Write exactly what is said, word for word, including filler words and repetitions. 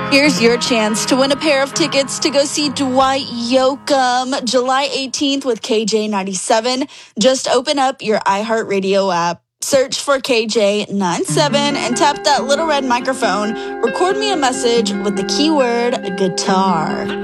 Here's your chance to win a pair of tickets to go see Dwight Yoakam July eighteenth with K J ninety-seven. Just open up your iHeartRadio app. Search for K J ninety-seven and tap that little red microphone. Record me a message with the keyword guitar.